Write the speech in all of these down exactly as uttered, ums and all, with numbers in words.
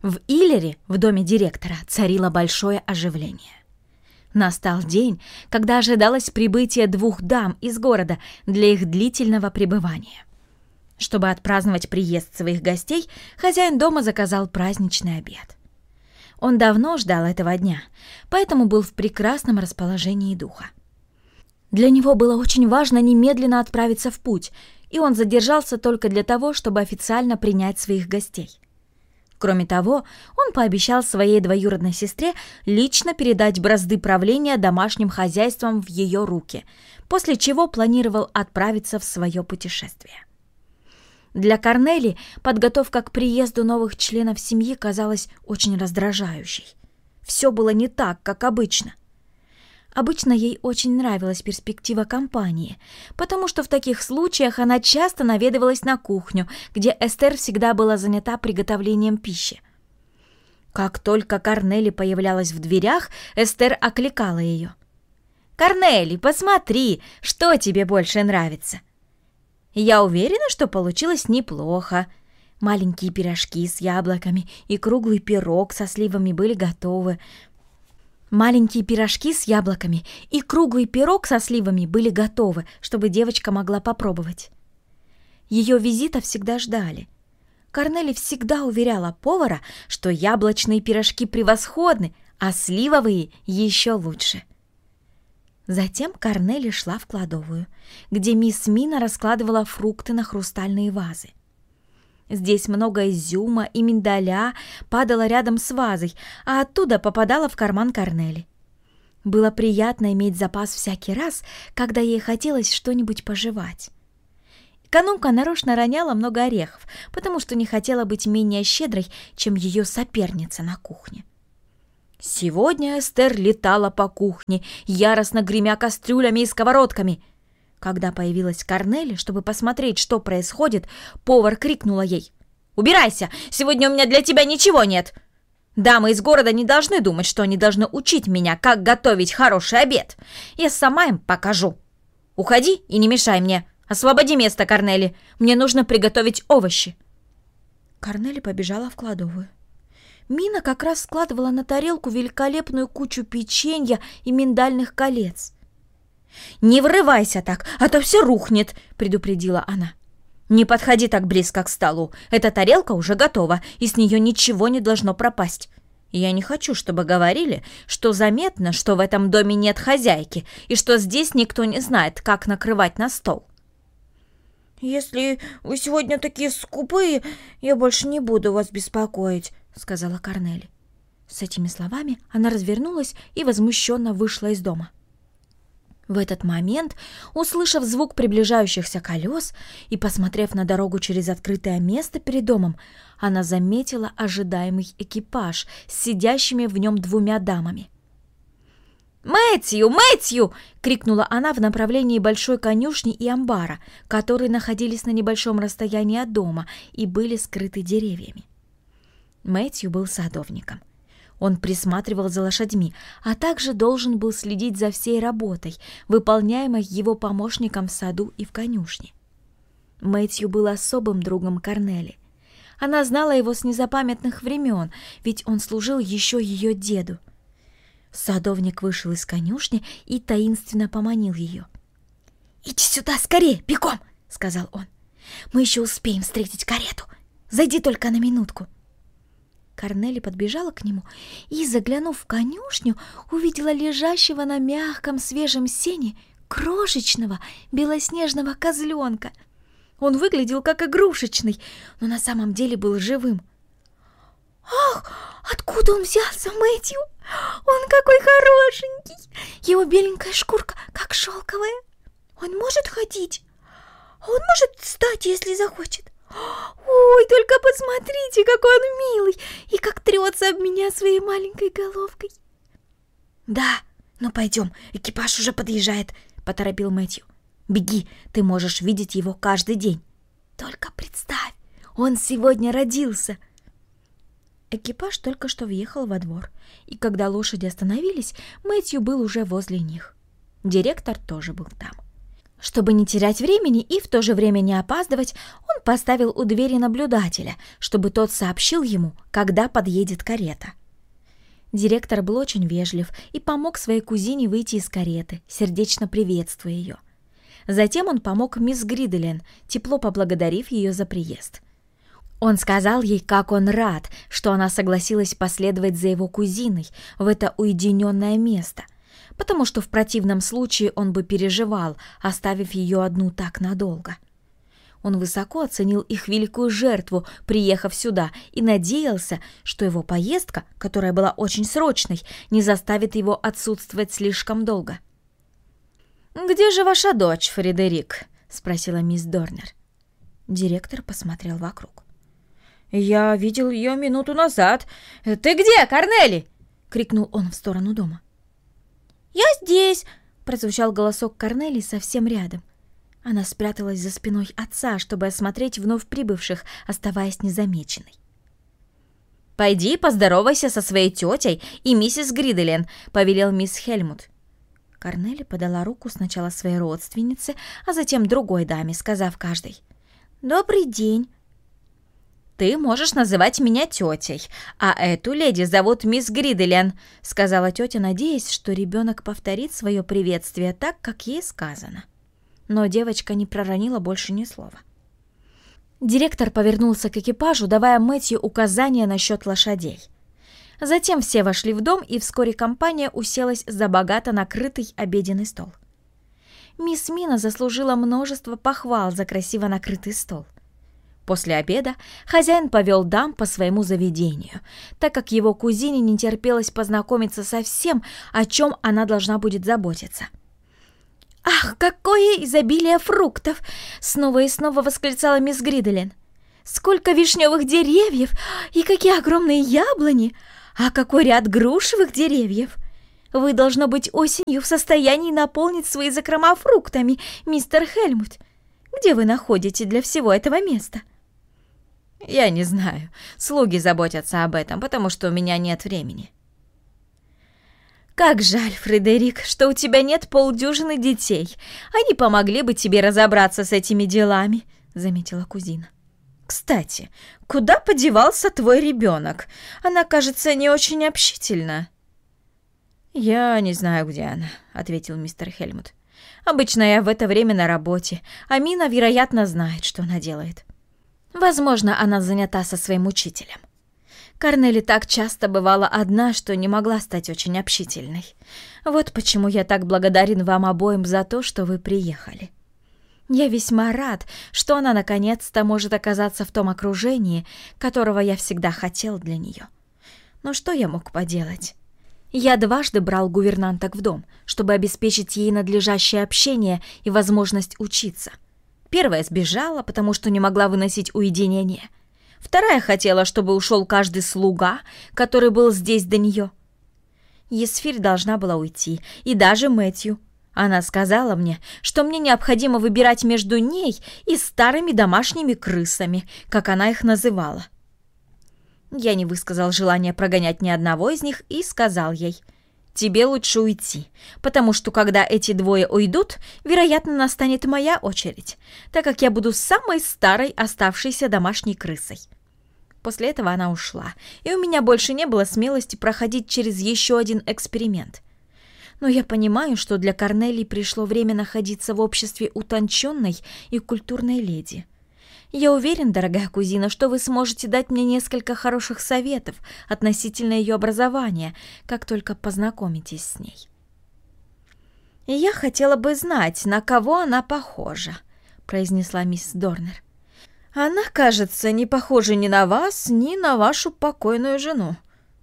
В Иллере, в доме директора, царило большое оживление. Настал день, когда ожидалось прибытие двух дам из города для их длительного пребывания. Чтобы отпраздновать приезд своих гостей, хозяин дома заказал праздничный обед. Он давно ждал этого дня, поэтому был в прекрасном расположении духа. Для него было очень важно немедленно отправиться в путь, и он задержался только для того, чтобы официально принять своих гостей. Кроме того, он пообещал своей двоюродной сестре лично передать бразды правления домашним хозяйством в ее руки, после чего планировал отправиться в свое путешествие. Для Корнели подготовка к приезду новых членов семьи казалась очень раздражающей. Все было не так, как обычно. Обычно ей очень нравилась перспектива компании, потому что в таких случаях она часто наведывалась на кухню, где Эстер всегда была занята приготовлением пищи. Как только Корнели появлялась в дверях, Эстер окликала ее. «Корнели, посмотри, что тебе больше нравится?» «Я уверена, что получилось неплохо. Маленькие пирожки с яблоками и круглый пирог со сливами были готовы. Маленькие пирожки с яблоками и круглый пирог со сливами были готовы, чтобы девочка могла попробовать». Ее визита всегда ждали. Корнели всегда уверяла повара, что яблочные пирожки превосходны, а сливовые еще лучше. Затем Корнели шла в кладовую, где мисс Мина раскладывала фрукты на хрустальные вазы. Здесь много изюма и миндаля падало рядом с вазой, а оттуда попадало в карман Корнели. Было приятно иметь запас всякий раз, когда ей хотелось что-нибудь пожевать. Экономка нарочно роняла много орехов, потому что не хотела быть менее щедрой, чем ее соперница на кухне. Сегодня Эстер летала по кухне, яростно гремя кастрюлями и сковородками. Когда появилась Корнели, чтобы посмотреть, что происходит, повар крикнула ей: «Убирайся! Сегодня у меня для тебя ничего нет! Дамы из города не должны думать, что они должны учить меня, как готовить хороший обед. Я сама им покажу. Уходи и не мешай мне. Освободи место, Корнели. Мне нужно приготовить овощи». Корнели побежала в кладовую. Мина как раз складывала на тарелку великолепную кучу печенья и миндальных колец. «Не врывайся так, а то все рухнет», — предупредила она. «Не подходи так близко к столу. Эта тарелка уже готова, и с нее ничего не должно пропасть. Я не хочу, чтобы говорили, что заметно, что в этом доме нет хозяйки, и что здесь никто не знает, как накрывать на стол». «Если вы сегодня такие скупые, я больше не буду вас беспокоить», — сказала Корнели. С этими словами она развернулась и возмущенно вышла из дома. В этот момент, услышав звук приближающихся колес и посмотрев на дорогу через открытое место перед домом, она заметила ожидаемый экипаж с сидящими в нем двумя дамами. «Мэтью! Мэтью!» — крикнула она в направлении большой конюшни и амбара, которые находились на небольшом расстоянии от дома и были скрыты деревьями. Мэтью был садовником. Он присматривал за лошадьми, а также должен был следить за всей работой, выполняемой его помощником в саду и в конюшне. Мэтью был особым другом Корнели. Она знала его с незапамятных времен, ведь он служил еще ее деду. Садовник вышел из конюшни и таинственно поманил ее. «Иди сюда скорее, бегом!» — сказал он. «Мы еще успеем встретить карету. Зайди только на минутку». Корнели подбежала к нему и, заглянув в конюшню, увидела лежащего на мягком свежем сене крошечного белоснежного козленка. Он выглядел как игрушечный, но на самом деле был живым. «Ах, откуда он взялся, Мэтью? Он какой хорошенький! Его беленькая шкурка, как шелковая. Он может ходить? Он может встать, если захочет. Ой, только посмотрите, какой он милый, и как трется об меня своей маленькой головкой». «Да, ну пойдем, экипаж уже подъезжает», — поторопил Мэтью. «Беги, ты можешь видеть его каждый день. Только представь, он сегодня родился». Экипаж только что въехал во двор, и когда лошади остановились, Мэтью был уже возле них. Директор тоже был там. Чтобы не терять времени и в то же время не опаздывать, он поставил у двери наблюдателя, чтобы тот сообщил ему, когда подъедет карета. Директор был очень вежлив и помог своей кузине выйти из кареты, сердечно приветствуя ее. Затем он помог мисс Гриделен, тепло поблагодарив ее за приезд. Он сказал ей, как он рад, что она согласилась последовать за его кузиной в это уединенное место, потому что в противном случае он бы переживал, оставив ее одну так надолго. Он высоко оценил их великую жертву, приехав сюда, и надеялся, что его поездка, которая была очень срочной, не заставит его отсутствовать слишком долго. «Где же ваша дочь, Фредерик?» — спросила мисс Дорнер. Директор посмотрел вокруг. «Я видел ее минуту назад. Ты где, Корнели?» — крикнул он в сторону дома. «Я здесь!» — прозвучал голосок Корнели совсем рядом. Она спряталась за спиной отца, чтобы осмотреть вновь прибывших, оставаясь незамеченной. «Пойди поздоровайся со своей тетей и миссис Гриделен», — повелел мисс Хельмут. Корнели подала руку сначала своей родственнице, а затем другой даме, сказав каждой: «Добрый день». «Ты можешь называть меня тетей, а эту леди зовут мисс Гриделен», — сказала тетя, надеясь, что ребенок повторит свое приветствие так, как ей сказано. Но девочка не проронила больше ни слова. Директор повернулся к экипажу, давая Мэтью указания насчет лошадей. Затем все вошли в дом, и вскоре компания уселась за богато накрытый обеденный стол. Мисс Мина заслужила множество похвал за красиво накрытый стол. После обеда хозяин повел дам по своему заведению, так как его кузине не терпелось познакомиться со всем, о чем она должна будет заботиться. «Ах, какое изобилие фруктов!» — снова и снова восклицала мисс Гриделен. «Сколько вишневых деревьев! И какие огромные яблони! А какой ряд грушевых деревьев! Вы, должно быть, осенью в состоянии наполнить свои закрома фруктами, мистер Хельмут. Где вы находите для всего этого места?» «Я не знаю. Слуги заботятся об этом, потому что у меня нет времени». «Как жаль, Фредерик, что у тебя нет полдюжины детей. Они помогли бы тебе разобраться с этими делами», — заметила кузина. «Кстати, куда подевался твой ребенок? Она, кажется, не очень общительна». «Я не знаю, где она», — ответил мистер Хельмут. «Обычно я в это время на работе, а Мина, вероятно, знает, что она делает. Возможно, она занята со своим учителем. Корнели так часто бывала одна, что не могла стать очень общительной. Вот почему я так благодарен вам обоим за то, что вы приехали. Я весьма рад, что она наконец-то может оказаться в том окружении, которого я всегда хотел для нее. Но что я мог поделать? Я дважды брал гувернанток в дом, чтобы обеспечить ей надлежащее общение и возможность учиться. Первая сбежала, потому что не могла выносить уединение. Вторая хотела, чтобы ушел каждый слуга, который был здесь до нее. Есфирь должна была уйти, и даже Мэтью. Она сказала мне, что мне необходимо выбирать между ней и старыми домашними крысами, как она их называла. Я не высказал желания прогонять ни одного из них и сказал ей: «Тебе лучше уйти, потому что когда эти двое уйдут, вероятно, настанет моя очередь, так как я буду самой старой оставшейся домашней крысой». После этого она ушла, и у меня больше не было смелости проходить через еще один эксперимент. Но я понимаю, что для Корнелии пришло время находиться в обществе утонченной и культурной леди. Я уверен, дорогая кузина, что вы сможете дать мне несколько хороших советов относительно ее образования, как только познакомитесь с ней. «И я хотела бы знать, на кого она похожа», — произнесла мисс Дорнер. «Она, кажется, не похожа ни на вас, ни на вашу покойную жену».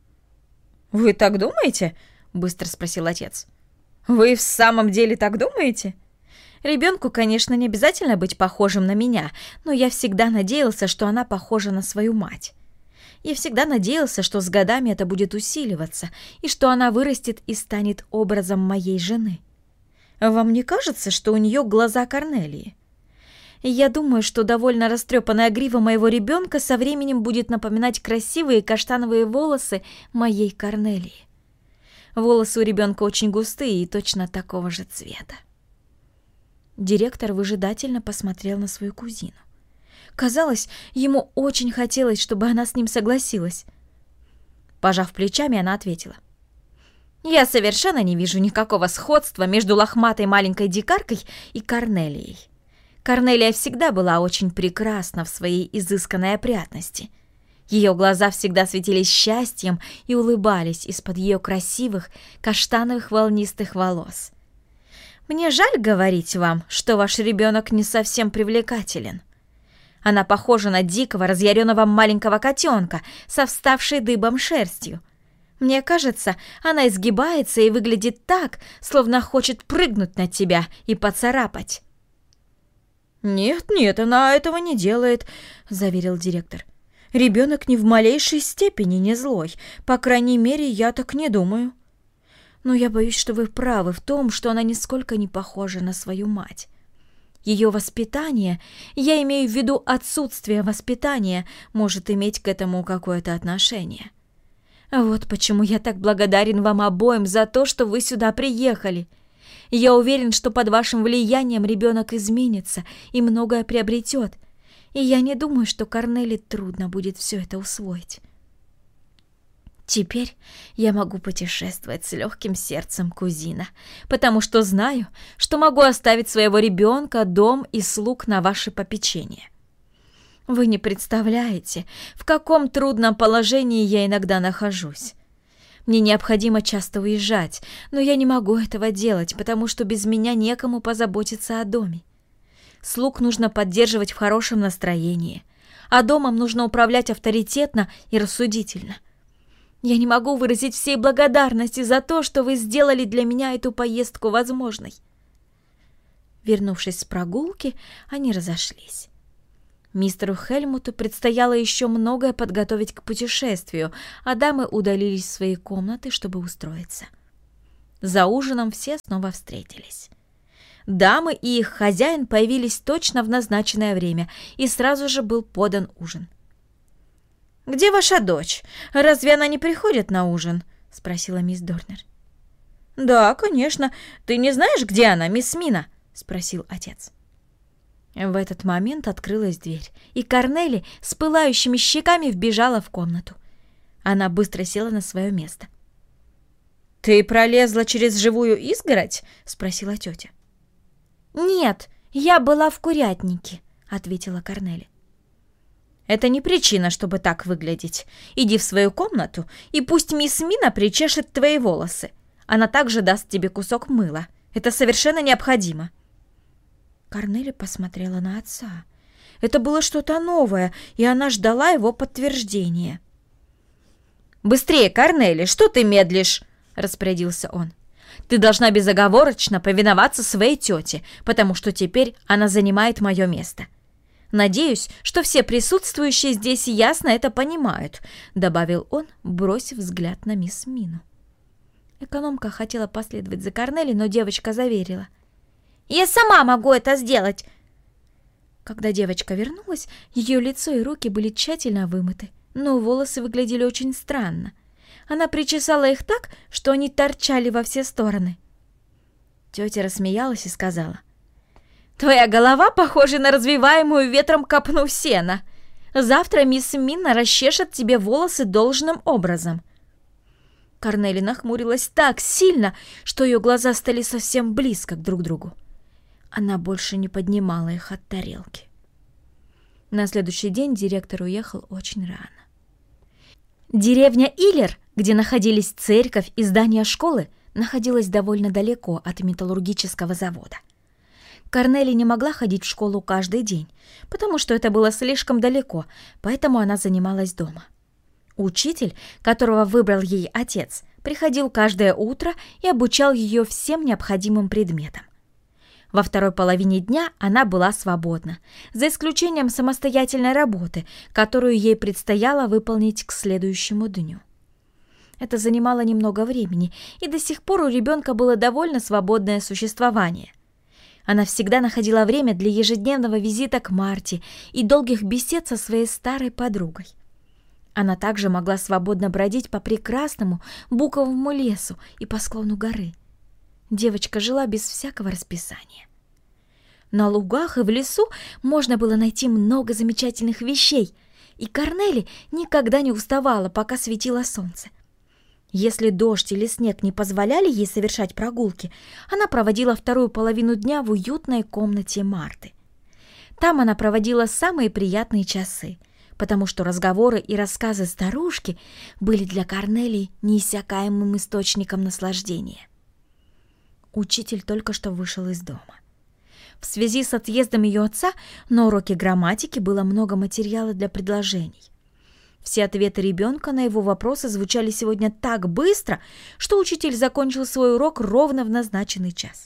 «Вы так думаете?» — быстро спросил отец. «Вы в самом деле так думаете?» Ребенку, конечно, не обязательно быть похожим на меня, но я всегда надеялся, что она похожа на свою мать. Я всегда надеялся, что с годами это будет усиливаться, и что она вырастет и станет образом моей жены. Вам не кажется, что у нее глаза Корнелии? Я думаю, что довольно растрепанная грива моего ребенка со временем будет напоминать красивые каштановые волосы моей Корнелии. Волосы у ребенка очень густые и точно такого же цвета. Директор выжидательно посмотрел на свою кузину. Казалось, ему очень хотелось, чтобы она с ним согласилась. Пожав плечами, она ответила: «Я совершенно не вижу никакого сходства между лохматой маленькой дикаркой и Корнелией. Корнелия всегда была очень прекрасна в своей изысканной опрятности. Ее глаза всегда светились счастьем и улыбались из-под ее красивых каштановых волнистых волос. Мне жаль говорить вам, что ваш ребенок не совсем привлекателен. Она похожа на дикого, разъяренного маленького котенка со вставшей дыбом шерстью. Мне кажется, она изгибается и выглядит так, словно хочет прыгнуть на тебя и поцарапать». «Нет, нет, она этого не делает», — заверил директор. «Ребенок ни в малейшей степени не злой. По крайней мере, я так не думаю. Но я боюсь, что вы правы в том, что она нисколько не похожа на свою мать. Ее воспитание, я имею в виду отсутствие воспитания, может иметь к этому какое-то отношение. Вот почему я так благодарен вам обоим за то, что вы сюда приехали. Я уверен, что под вашим влиянием ребенок изменится и многое приобретет, и я не думаю, что Корнели трудно будет все это усвоить. Теперь я могу путешествовать с легким сердцем, кузина, потому что знаю, что могу оставить своего ребенка, дом и слуг на ваше попечение. Вы не представляете, в каком трудном положении я иногда нахожусь. Мне необходимо часто уезжать, но я не могу этого делать, потому что без меня некому позаботиться о доме. Слуг нужно поддерживать в хорошем настроении, а домом нужно управлять авторитетно и рассудительно. Я не могу выразить всей благодарности за то, что вы сделали для меня эту поездку возможной». Вернувшись с прогулки, они разошлись. Мистеру Хельмуту предстояло еще многое подготовить к путешествию, а дамы удалились в свои комнаты, чтобы устроиться. За ужином все снова встретились. Дамы и их хозяин появились точно в назначенное время, и сразу же был подан ужин. «Где ваша дочь? Разве она не приходит на ужин?» — спросила мисс Дорнер. «Да, конечно. Ты не знаешь, где она, мисс Мина?» — спросил отец. В этот момент открылась дверь, и Корнели с пылающими щеками вбежала в комнату. Она быстро села на свое место. «Ты пролезла через живую изгородь?» — спросила тетя. «Нет, я была в курятнике», — ответила Корнели. «Это не причина, чтобы так выглядеть. Иди в свою комнату, и пусть мисс Мина причешет твои волосы. Она также даст тебе кусок мыла. Это совершенно необходимо». Корнели посмотрела на отца. Это было что-то новое, и она ждала его подтверждения. «Быстрее, Корнели, что ты медлишь?» — распорядился он. «Ты должна безоговорочно повиноваться своей тете, потому что теперь она занимает мое место. Надеюсь, что все присутствующие здесь ясно это понимают», — добавил он, бросив взгляд на мисс Мину. Экономка хотела последовать за Корнели, но девочка заверила: «Я сама могу это сделать». Когда девочка вернулась, ее лицо и руки были тщательно вымыты, но волосы выглядели очень странно. Она причесала их так, что они торчали во все стороны. Тетя рассмеялась и сказала: «Твоя голова похожа на развиваемую ветром копну сена. Завтра мисс Мина расчешет тебе волосы должным образом». Корнели нахмурилась так сильно, что ее глаза стали совсем близко друг к другу. Она больше не поднимала их от тарелки. На следующий день директор уехал очень рано. Деревня Илер, где находились церковь и здание школы, находилась довольно далеко от металлургического завода. Корнели не могла ходить в школу каждый день, потому что это было слишком далеко, поэтому она занималась дома. Учитель, которого выбрал ей отец, приходил каждое утро и обучал ее всем необходимым предметам. Во второй половине дня она была свободна, за исключением самостоятельной работы, которую ей предстояло выполнить к следующему дню. Это занимало немного времени, и до сих пор у ребенка было довольно свободное существование. Она всегда находила время для ежедневного визита к Марте и долгих бесед со своей старой подругой. Она также могла свободно бродить по прекрасному буковому лесу и по склону горы. Девочка жила без всякого расписания. На лугах и в лесу можно было найти много замечательных вещей, и Корнели никогда не уставала, пока светило солнце. Если дождь или снег не позволяли ей совершать прогулки, она проводила вторую половину дня в уютной комнате Марты. Там она проводила самые приятные часы, потому что разговоры и рассказы старушки были для Корнели неиссякаемым источником наслаждения. Учитель только что вышел из дома. В связи с отъездом ее отца на уроке грамматики было много материала для предложений. Все ответы ребенка на его вопросы звучали сегодня так быстро, что учитель закончил свой урок ровно в назначенный час.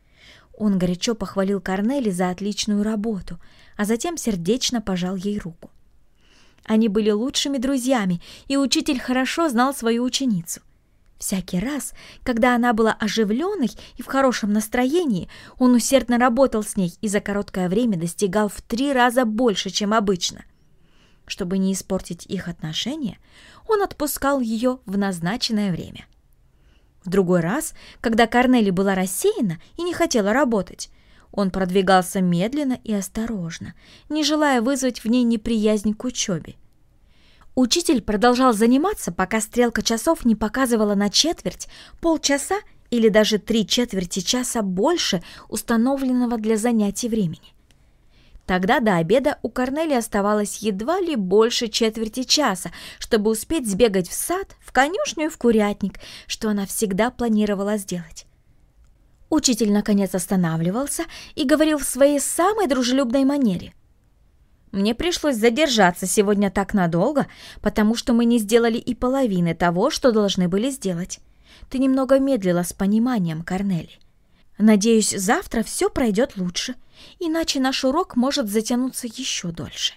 Он горячо похвалил Корнели за отличную работу, а затем сердечно пожал ей руку. Они были лучшими друзьями, и учитель хорошо знал свою ученицу. Всякий раз, когда она была оживленной и в хорошем настроении, он усердно работал с ней и за короткое время достигал в три раза больше, чем обычно. Чтобы не испортить их отношения, он отпускал ее в назначенное время. В другой раз, когда Корнели была рассеяна и не хотела работать, он продвигался медленно и осторожно, не желая вызвать в ней неприязнь к учебе. Учитель продолжал заниматься, пока стрелка часов не показывала на четверть, полчаса или даже три четверти часа больше установленного для занятий времени. Тогда до обеда у Корнели оставалось едва ли больше четверти часа, чтобы успеть сбегать в сад, в конюшню и в курятник, что она всегда планировала сделать. Учитель, наконец, останавливался и говорил в своей самой дружелюбной манере. «Мне пришлось задержаться сегодня так надолго, потому что мы не сделали и половины того, что должны были сделать. Ты немного медлила с пониманием, Корнели. Надеюсь, завтра все пройдет лучше, иначе наш урок может затянуться еще дольше».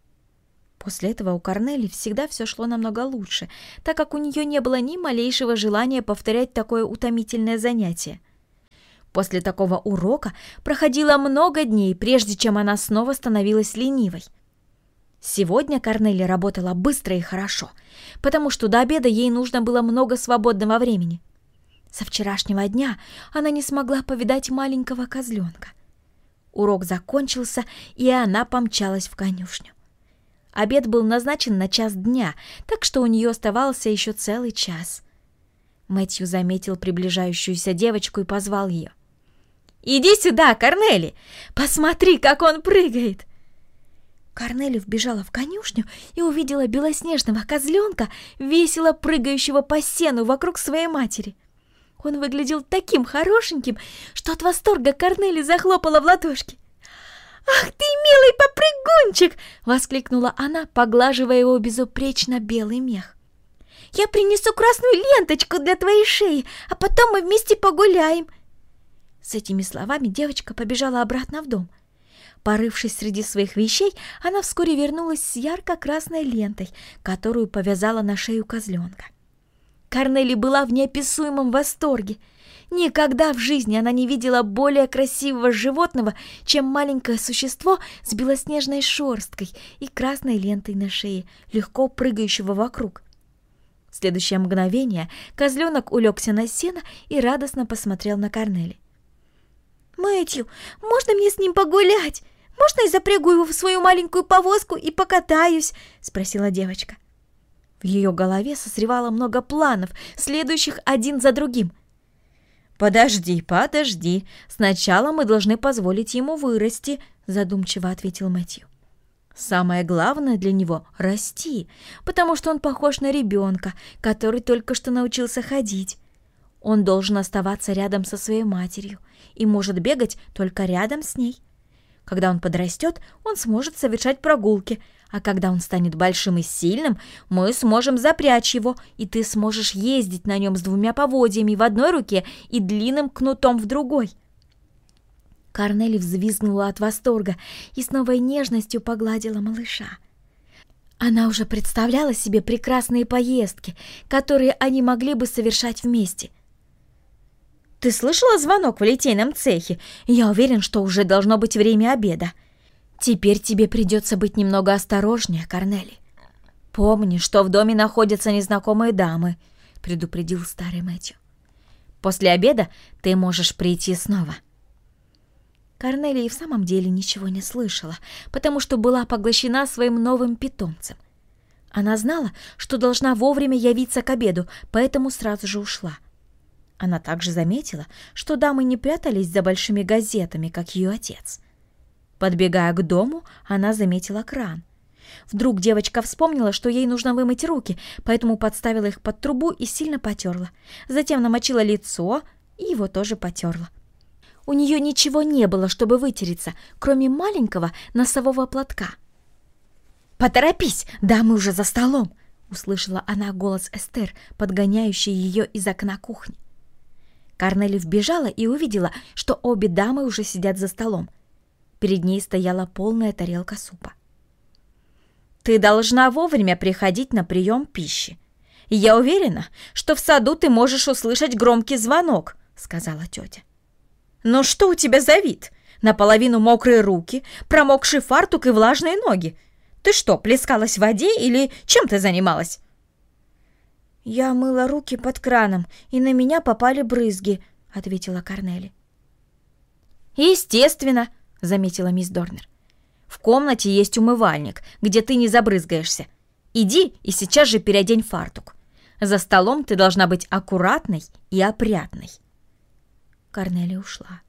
После этого у Корнели всегда все шло намного лучше, так как у нее не было ни малейшего желания повторять такое утомительное занятие. После такого урока проходило много дней, прежде чем она снова становилась ленивой. Сегодня Корнели работала быстро и хорошо, потому что до обеда ей нужно было много свободного времени. Со вчерашнего дня она не смогла повидать маленького козленка. Урок закончился, и она помчалась в конюшню. Обед был назначен на час дня, так что у нее оставался еще целый час. Мэтью заметил приближающуюся девочку и позвал ее. «Иди сюда, Корнели! Посмотри, как он прыгает!» Корнели вбежала в конюшню и увидела белоснежного козленка, весело прыгающего по сену вокруг своей матери. Он выглядел таким хорошеньким, что от восторга Корнели захлопала в ладошки. «Ах ты, милый попрыгунчик!» — воскликнула она, поглаживая его безупречно белый мех. «Я принесу красную ленточку для твоей шеи, а потом мы вместе погуляем!» С этими словами девочка побежала обратно в дом. Порывшись среди своих вещей, она вскоре вернулась с ярко-красной лентой, которую повязала на шею козленка. Корнели была в неописуемом восторге. Никогда в жизни она не видела более красивого животного, чем маленькое существо с белоснежной шерсткой и красной лентой на шее, легко прыгающего вокруг. В следующее мгновение козленок улегся на сено и радостно посмотрел на Корнели. «Мэтью, можно мне с ним погулять? Можно я запрягу его в свою маленькую повозку и покатаюсь?» — спросила девочка. В ее голове созревало много планов, следующих один за другим. «Подожди, подожди. Сначала мы должны позволить ему вырасти», — задумчиво ответил Мэтью. «Самое главное для него — расти, потому что он похож на ребенка, который только что научился ходить. Он должен оставаться рядом со своей матерью и может бегать только рядом с ней. Когда он подрастет, он сможет совершать прогулки, а когда он станет большим и сильным, мы сможем запрячь его, и ты сможешь ездить на нем с двумя поводьями в одной руке и длинным кнутом в другой». Корнели взвизгнула от восторга и с новой нежностью погладила малыша. Она уже представляла себе прекрасные поездки, которые они могли бы совершать вместе. «Ты слышала звонок в литейном цехе? Я уверен, что уже должно быть время обеда. Теперь тебе придется быть немного осторожнее, Корнели. Помни, что в доме находятся незнакомые дамы», — предупредил старый Мэтью. «После обеда ты можешь прийти снова». Корнелия и в самом деле ничего не слышала, потому что была поглощена своим новым питомцем. Она знала, что должна вовремя явиться к обеду, поэтому сразу же ушла. Она также заметила, что дамы не прятались за большими газетами, как ее отец. Подбегая к дому, она заметила кран. Вдруг девочка вспомнила, что ей нужно вымыть руки, поэтому подставила их под трубу и сильно потерла. Затем намочила лицо и его тоже потерла. У нее ничего не было, чтобы вытереться, кроме маленького носового платка. «Поторопись, дамы уже за столом!» — услышала она голос Эстер, подгоняющий ее из окна кухни. Корнели вбежала и увидела, что обе дамы уже сидят за столом. Перед ней стояла полная тарелка супа. «Ты должна вовремя приходить на прием пищи. И я уверена, что в саду ты можешь услышать громкий звонок», — сказала тетя. «Ну что у тебя за вид? Наполовину мокрые руки, промокший фартук и влажные ноги. Ты что, плескалась в воде или чем ты занималась?» «Я мыла руки под краном, и на меня попали брызги», — ответила Корнели. «Естественно», — заметила мисс Дорнер. «В комнате есть умывальник, где ты не забрызгаешься. Иди и сейчас же переодень фартук. За столом ты должна быть аккуратной и опрятной». Корнели ушла.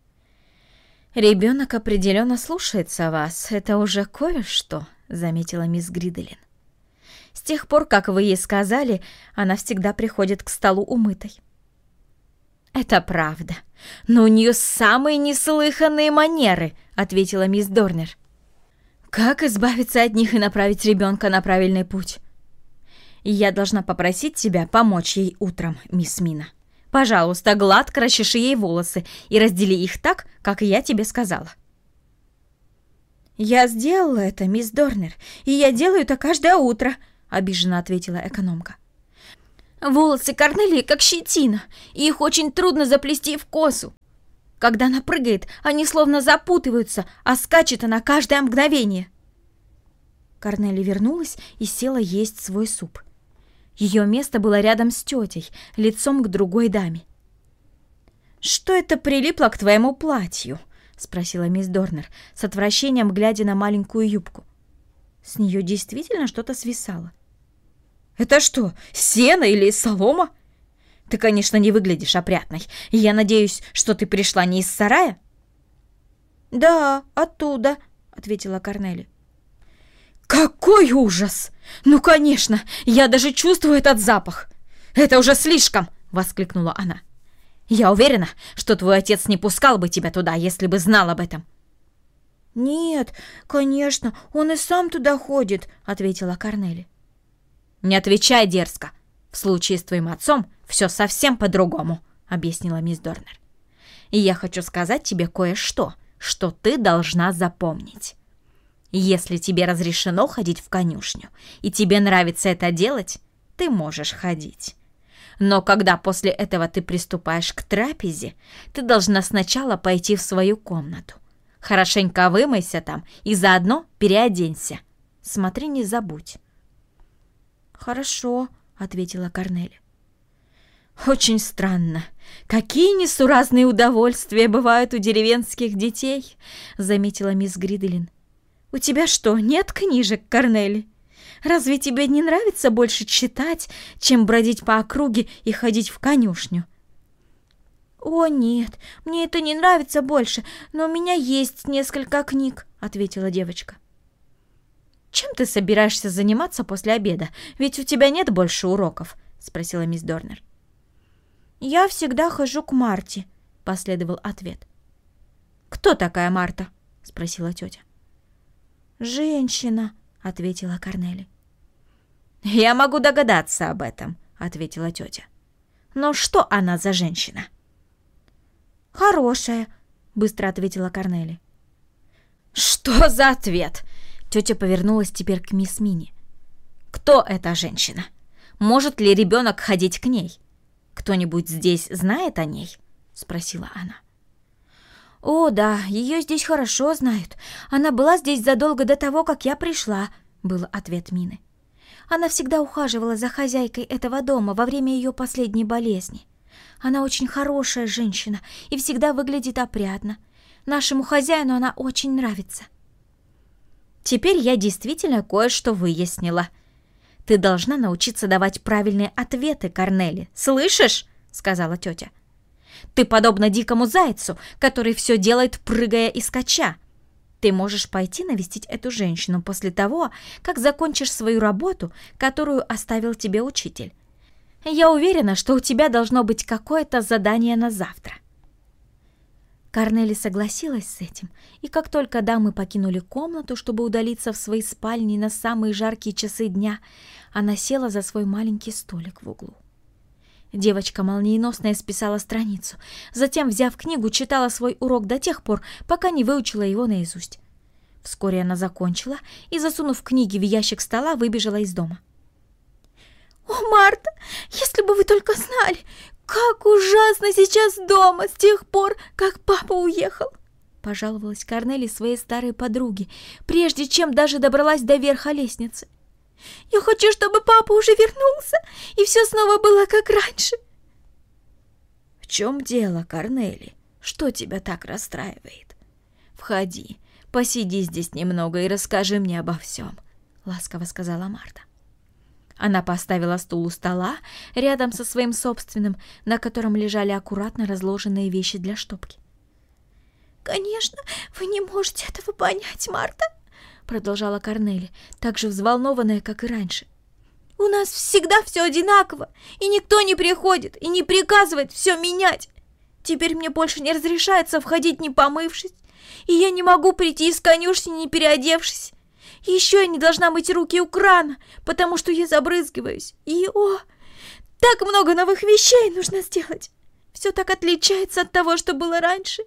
«Ребенок определенно слушается вас. Это уже кое-что», — заметила мисс Гриделин. «С тех пор, как вы ей сказали, она всегда приходит к столу умытой». «Это правда. Но у нее самые неслыханные манеры», — ответила мисс Дорнер. «Как избавиться от них и направить ребенка на правильный путь?» «Я должна попросить тебя помочь ей утром, мисс Мина. Пожалуйста, гладко расчеши ей волосы и раздели их так, как я тебе сказала». «Я сделала это, мисс Дорнер, и я делаю это каждое утро», — обиженно ответила экономка. «Волосы Корнелии как щетина, и их очень трудно заплести в косу. Когда она прыгает, они словно запутываются, а скачет она каждое мгновение». Корнели вернулась и села есть свой суп. Ее место было рядом с тетей, лицом к другой даме. «Что это прилипло к твоему платью?» — спросила мисс Дорнер, с отвращением глядя на маленькую юбку. С нее действительно что-то свисало. «Это что, сено или солома? Ты, конечно, не выглядишь опрятной. Я надеюсь, что ты пришла не из сарая?» «Да, оттуда», — ответила Корнели. «Какой ужас! Ну, конечно, я даже чувствую этот запах. Это уже слишком!» — воскликнула она. «Я уверена, что твой отец не пускал бы тебя туда, если бы знал об этом». «Нет, конечно, он и сам туда ходит», — ответила Корнели. «Не отвечай дерзко. В случае с твоим отцом все совсем по-другому», — объяснила мисс Дорнер. «И я хочу сказать тебе кое-что, что ты должна запомнить. Если тебе разрешено ходить в конюшню, и тебе нравится это делать, ты можешь ходить. Но когда после этого ты приступаешь к трапезе, ты должна сначала пойти в свою комнату. Хорошенько вымойся там и заодно переоденься. Смотри, не забудь». «Хорошо», — ответила Корнели. «Очень странно. Какие несуразные удовольствия бывают у деревенских детей», — заметила мисс Гриделин. «У тебя что, нет книжек, Корнели? Разве тебе не нравится больше читать, чем бродить по округе и ходить в конюшню?» «О, нет, мне это не нравится больше, но у меня есть несколько книг», — ответила девочка. «Чем ты собираешься заниматься после обеда? Ведь у тебя нет больше уроков», — спросила мисс Дорнер. «Я всегда хожу к Марте», — последовал ответ. «Кто такая Марта?» — спросила тетя. «Женщина», — ответила Корнели. «Я могу догадаться об этом», — ответила тетя. «Но что она за женщина?» «Хорошая», — быстро ответила Корнели. «Что за ответ?» Тетя повернулась теперь к мисс Мини. «Кто эта женщина? Может ли ребенок ходить к ней? Кто-нибудь здесь знает о ней?» — спросила она. «О, да, ее здесь хорошо знают. Она была здесь задолго до того, как я пришла», — был ответ Мины. «Она всегда ухаживала за хозяйкой этого дома во время ее последней болезни. Она очень хорошая женщина и всегда выглядит опрятно. Нашему хозяину она очень нравится. Теперь я действительно кое-что выяснила. Ты должна научиться давать правильные ответы, Корнели. Слышишь? Сказала тетя. Ты подобна дикому зайцу, который все делает, прыгая и скача. Ты можешь пойти навестить эту женщину после того, как закончишь свою работу, которую оставил тебе учитель. Я уверена, что у тебя должно быть какое-то задание на завтра. Корнели согласилась с этим, и как только дамы покинули комнату, чтобы удалиться в свои спальни на самые жаркие часы дня, она села за свой маленький столик в углу. Девочка молниеносно исписала страницу, затем, взяв книгу, читала свой урок до тех пор, пока не выучила его наизусть. Вскоре она закончила и, засунув книги в ящик стола, выбежала из дома. «О, Марта, если бы вы только знали, как ужасно сейчас дома с тех пор, как папа уехал!» Пожаловалась Корнели своей старой подруге, прежде чем даже добралась до верха лестницы. «Я хочу, чтобы папа уже вернулся, и все снова было как раньше!» «В чем дело, Корнели? Что тебя так расстраивает? Входи, посиди здесь немного и расскажи мне обо всем», — ласково сказала Марта. Она поставила стул у стола рядом со своим собственным, на котором лежали аккуратно разложенные вещи для штопки. «Конечно, вы не можете этого понять, Марта», — продолжала Корнели, так же взволнованная, как и раньше. «У нас всегда все одинаково, и никто не приходит и не приказывает все менять. Теперь мне больше не разрешается входить, не помывшись, и я не могу прийти из конюшни, не переодевшись. И еще я не должна мыть руки у крана, потому что я забрызгиваюсь. И, о, так много новых вещей нужно сделать. Все так отличается от того, что было раньше».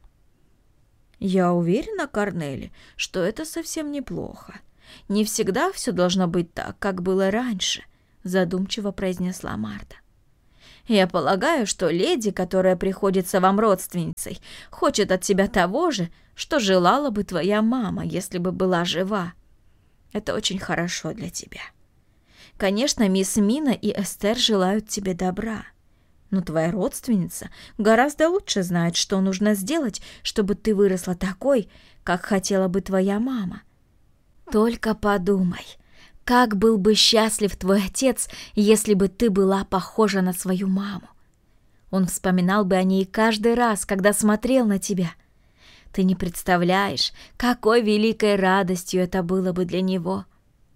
«Я уверена, Корнели, что это совсем неплохо. Не всегда все должно быть так, как было раньше», — задумчиво произнесла Марта. «Я полагаю, что леди, которая приходится вам родственницей, хочет от тебя того же, что желала бы твоя мама, если бы была жива. Это очень хорошо для тебя. Конечно, мисс Мина и Эстер желают тебе добра, но твоя родственница гораздо лучше знает, что нужно сделать, чтобы ты выросла такой, как хотела бы твоя мама. Только подумай, как был бы счастлив твой отец, если бы ты была похожа на свою маму. Он вспоминал бы о ней каждый раз, когда смотрел на тебя. Ты не представляешь, какой великой радостью это было бы для него».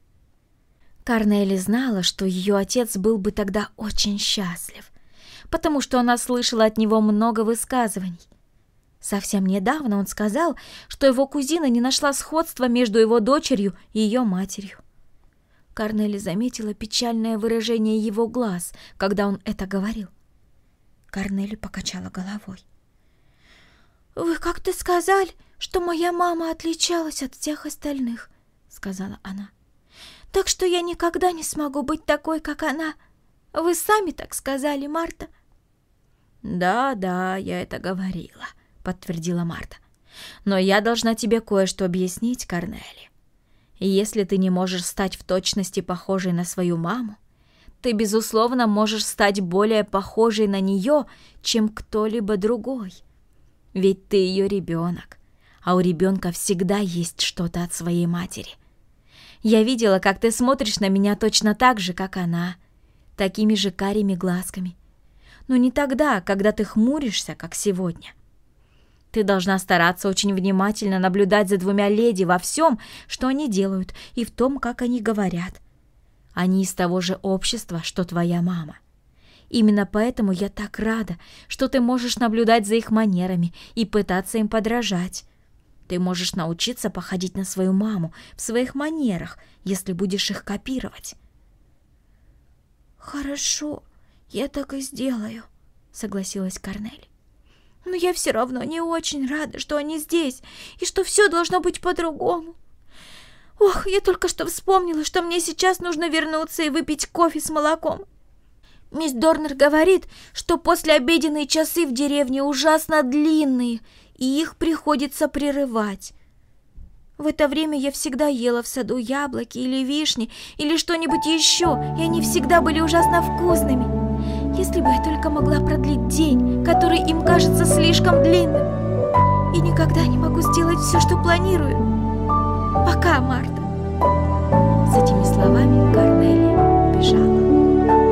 Корнели знала, что ее отец был бы тогда очень счастлив, потому что она слышала от него много высказываний. Совсем недавно он сказал, что его кузина не нашла сходства между его дочерью и ее матерью. Корнели заметила печальное выражение его глаз, когда он это говорил. Корнели покачала головой. «Вы как-то сказали, что моя мама отличалась от всех остальных», — сказала она. «Так что я никогда не смогу быть такой, как она. Вы сами так сказали, Марта». «Да, да, я это говорила», — подтвердила Марта. «Но я должна тебе кое-что объяснить, Корнели. Если ты не можешь стать в точности похожей на свою маму, ты, безусловно, можешь стать более похожей на нее, чем кто-либо другой. Ведь ты ее ребенок, а у ребенка всегда есть что-то от своей матери. Я видела, как ты смотришь на меня точно так же, как она, такими же карими глазками. Но не тогда, когда ты хмуришься, как сегодня. Ты должна стараться очень внимательно наблюдать за двумя леди во всем, что они делают, и в том, как они говорят. Они из того же общества, что твоя мама. Именно поэтому я так рада, что ты можешь наблюдать за их манерами и пытаться им подражать. Ты можешь научиться походить на свою маму в своих манерах, если будешь их копировать». «Хорошо, я так и сделаю», — согласилась Корнели. «Но я все равно не очень рада, что они здесь, и что все должно быть по-другому. Ох, я только что вспомнила, что мне сейчас нужно вернуться и выпить кофе с молоком. Мисс Дорнер говорит, что послеобеденные часы в деревне ужасно длинные, и их приходится прерывать. В это время я всегда ела в саду яблоки или вишни, или что-нибудь еще, и они всегда были ужасно вкусными. Если бы я только могла продлить день, который им кажется слишком длинным». и никогда не могу сделать все, что планирую. Пока, Марта. С этими словами Корнелия